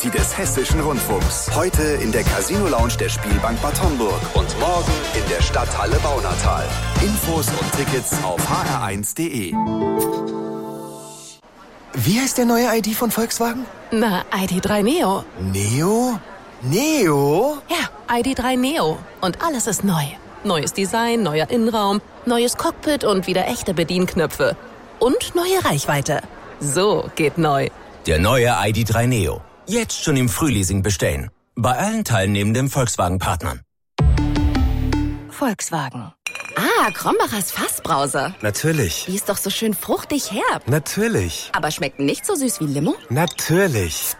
Die des Hessischen Rundfunks. Heute in der Casino-Lounge der Spielbank Bad Homburg und morgen in der Stadthalle Baunatal. Infos und Tickets auf hr1.de. Wie heißt der neue ID von Volkswagen? Na, ID.3 Neo. Neo? Neo? Ja, ID.3 Neo. Und alles ist neu. Neues Design, neuer Innenraum, neues Cockpit und wieder echte Bedienknöpfe. Und neue Reichweite. So geht neu. Der neue ID.3 Neo. Jetzt schon im Frühleasing bestellen. Bei allen teilnehmenden Volkswagen-Partnern. Volkswagen. Ah, Krombachers Fassbrause. Natürlich. Die ist doch so schön fruchtig herb. Natürlich. Aber schmeckt nicht so süß wie Limo? Natürlich.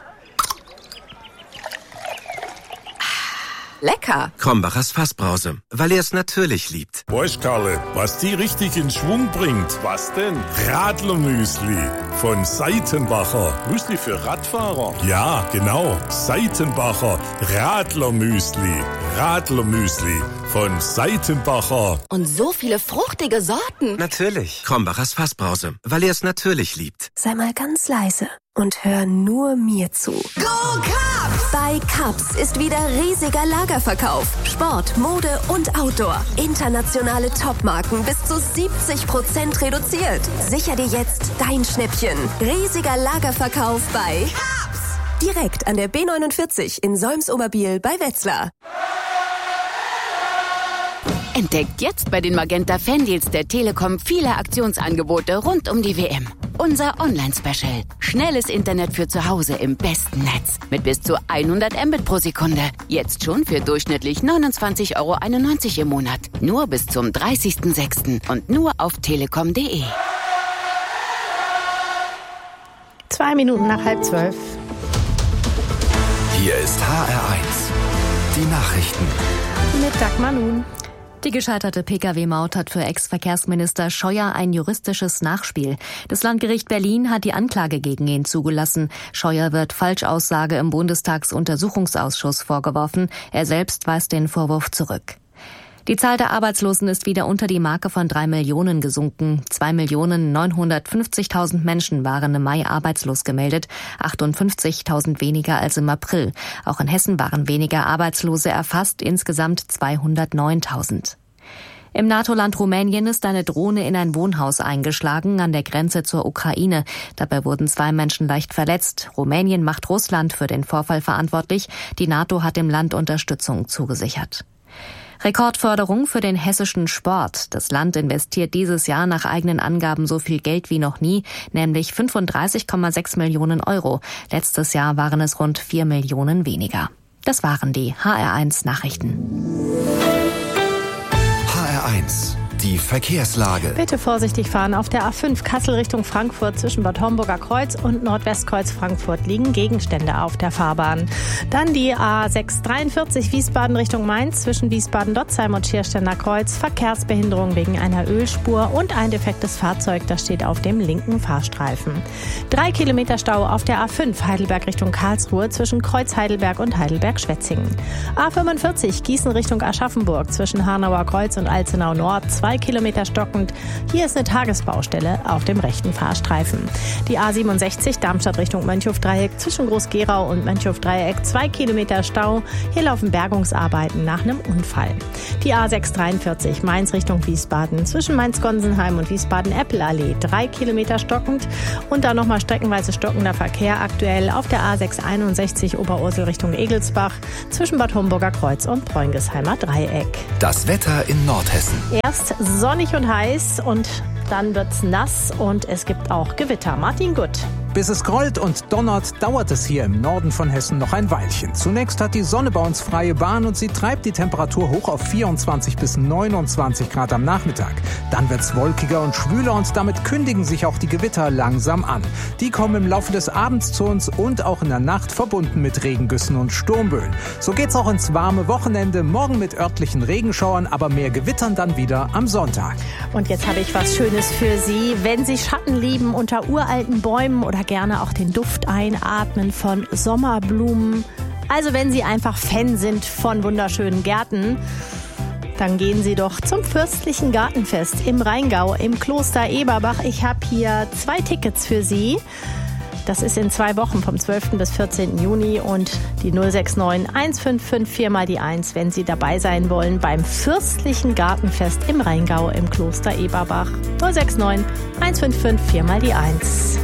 Lecker. Krombachers Fassbrause, weil er es natürlich liebt. Weißt, Karle, was die richtig in Schwung bringt? Was denn? Radlermüsli von Seitenbacher. Müsli für Radfahrer? Ja, genau. Seitenbacher Radlermüsli. Radlermüsli von Seitenbacher. Und so viele fruchtige Sorten. Natürlich. Krombachers Fassbrause, weil er es natürlich liebt. Sei mal ganz leise und hör nur mir zu. Go Cubs! Bei Cubs ist wieder riesiger Lagerverkauf. Sport, Mode und Outdoor. Internationale Topmarken bis zu 70% reduziert. Sicher dir jetzt dein Schnäppchen. Riesiger Lagerverkauf bei Cubs! Direkt an der B49 in Solms-Oberbiel bei Wetzlar. Entdeckt jetzt bei den Magenta Fandeals der Telekom viele Aktionsangebote rund um die WM. Unser Online-Special. Schnelles Internet für zu Hause im besten Netz. Mit bis zu 100 Mbit pro Sekunde. Jetzt schon für durchschnittlich 29,91 € im Monat. Nur bis zum 30.06. und nur auf telekom.de. 2 Minuten nach 11:30. Hier ist HR1. Die Nachrichten. Mit Dagmar Nun. Die gescheiterte Pkw-Maut hat für Ex-Verkehrsminister Scheuer ein juristisches Nachspiel. Das Landgericht Berlin hat die Anklage gegen ihn zugelassen. Scheuer wird Falschaussage im Bundestagsuntersuchungsausschuss vorgeworfen. Er selbst weist den Vorwurf zurück. Die Zahl der Arbeitslosen ist wieder unter die Marke von 3 Millionen gesunken. 2.950.000 Menschen waren im Mai arbeitslos gemeldet, 58.000 weniger als im April. Auch in Hessen waren weniger Arbeitslose erfasst, insgesamt 209.000. Im NATO-Land Rumänien ist eine Drohne in ein Wohnhaus eingeschlagen an der Grenze zur Ukraine. Dabei wurden 2 Menschen leicht verletzt. Rumänien macht Russland für den Vorfall verantwortlich. Die NATO hat dem Land Unterstützung zugesichert. Rekordförderung für den hessischen Sport. Das Land investiert dieses Jahr nach eigenen Angaben so viel Geld wie noch nie, nämlich 35,6 Millionen €. Letztes Jahr waren es rund 4 Millionen weniger. Das waren die HR1 Nachrichten. HR1. Die Verkehrslage. Bitte vorsichtig fahren. Auf der A5 Kassel Richtung Frankfurt zwischen Bad Homburger Kreuz und Nordwestkreuz Frankfurt liegen Gegenstände auf der Fahrbahn. Dann die A643 Wiesbaden Richtung Mainz zwischen Wiesbaden-Dotzheim und Schiersteiner Kreuz. Verkehrsbehinderung wegen einer Ölspur und ein defektes Fahrzeug, das steht auf dem linken Fahrstreifen. 3 Kilometer Stau auf der A5 Heidelberg Richtung Karlsruhe zwischen Kreuz Heidelberg und Heidelberg-Schwetzingen. A45 Gießen Richtung Aschaffenburg zwischen Hanauer Kreuz und Alzenau Nord. 2 Kilometer stockend. Hier ist eine Tagesbaustelle auf dem rechten Fahrstreifen. Die A67 Darmstadt Richtung Mönchhof-Dreieck zwischen Groß-Gerau und Mönchhof-Dreieck 2 Kilometer Stau. Hier laufen Bergungsarbeiten nach einem Unfall. Die A643 Mainz Richtung Wiesbaden zwischen Mainz-Gonsenheim und Wiesbaden-Eppelallee 3 Kilometer stockend. Und dann nochmal streckenweise stockender Verkehr aktuell auf der A661 Oberursel Richtung Egelsbach zwischen Bad Homburger Kreuz und Bräunigsheimer Dreieck. Das Wetter in Nordhessen. Erst sonnig und heiß und dann wird's nass und es gibt auch Gewitter. Martin Gutt. Bis es grollt und donnert, dauert es hier im Norden von Hessen noch ein Weilchen. Zunächst hat die Sonne bei uns freie Bahn und sie treibt die Temperatur hoch auf 24 bis 29 Grad am Nachmittag. Dann wird's wolkiger und schwüler und damit kündigen sich auch die Gewitter langsam an. Die kommen im Laufe des Abends zu uns und auch in der Nacht verbunden mit Regengüssen und Sturmböen. So geht's auch ins warme Wochenende, morgen mit örtlichen Regenschauern, aber mehr Gewittern dann wieder am Sonntag. Und jetzt habe ich was Schönes für Sie. Wenn Sie Schatten lieben unter uralten Bäumen oder gerne auch den Duft einatmen von Sommerblumen. Also wenn Sie einfach Fan sind von wunderschönen Gärten, dann gehen Sie doch zum Fürstlichen Gartenfest im Rheingau im Kloster Eberbach. Ich habe hier 2 Tickets für Sie. Das ist in 2 Wochen vom 12. bis 14. Juni und die 069 155 4 mal die 1, wenn Sie dabei sein wollen beim Fürstlichen Gartenfest im Rheingau im Kloster Eberbach. 069 155 4 mal die 1.